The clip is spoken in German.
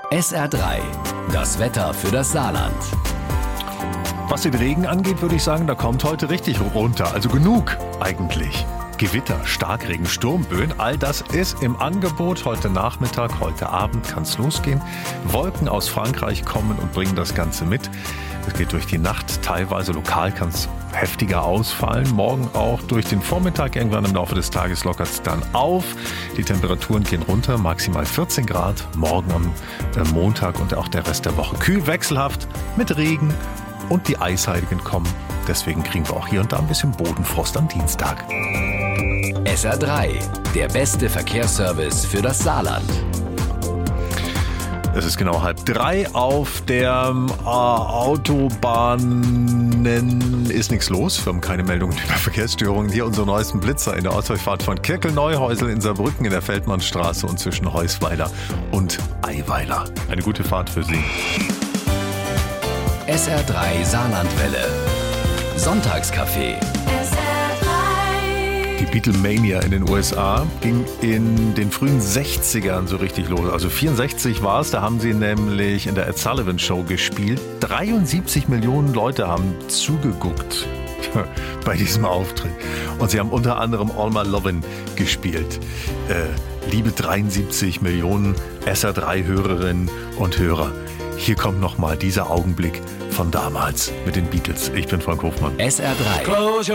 SR3, das Wetter für das Saarland. Was den Regen angeht, würde ich sagen, da kommt heute richtig runter. Also genug eigentlich. Gewitter, Starkregen, Sturmböen, all das ist im Angebot. Heute Nachmittag, heute Abend kann es losgehen. Wolken aus Frankreich kommen und bringen das Ganze mit. Es geht durch die Nacht, teilweise lokal kann es heftiger ausfallen. Morgen auch durch den Vormittag, irgendwann im Laufe des Tages lockert es dann auf. Die Temperaturen gehen runter, maximal 14 Grad. Morgen am Montag und auch der Rest der Woche kühl, wechselhaft mit Regen und die Eisheiligen kommen. Deswegen kriegen wir auch hier und da ein bisschen Bodenfrost am Dienstag. SR3, der beste Verkehrsservice für das Saarland. Es ist genau 2:30 auf der Autobahnen ist nichts los. Wir haben keine Meldungen über Verkehrsstörungen. Hier unsere neuesten Blitzer in der Ausfahrt von Kirkel-Neuhäusel in Saarbrücken in der Feldmannstraße und zwischen Heusweiler und Eiweiler. Eine gute Fahrt für Sie. SR3 Saarlandwelle. Sonntagscafé. Die Beatlemania in den USA ging in den frühen 60ern so richtig los. Also 64 war es, da haben sie nämlich in der Ed Sullivan Show gespielt. 73 Millionen Leute haben zugeguckt bei diesem Auftritt. Und sie haben unter anderem All My Lovin' gespielt. Liebe 73 Millionen SR3-Hörerinnen und Hörer. Hier kommt nochmal dieser Augenblick von damals mit den Beatles. Ich bin Frank Hofmann. SR3.